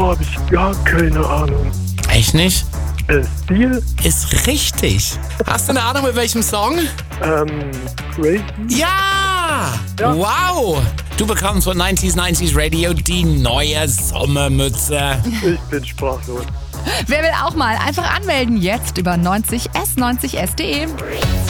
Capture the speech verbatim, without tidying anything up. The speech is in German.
Boah, habe ich gar keine Ahnung. Echt nicht? Äh, Stil? Ist richtig. Hast du eine Ahnung, mit welchem Song? Ähm, Crazy? Ja! Ja. Wow! Du bekommst von neunziger neunzig Radio die neue Sommermütze. Ich bin sprachlos. Wer will auch mal? Einfach anmelden jetzt über neunzig s neunzig s punkt de.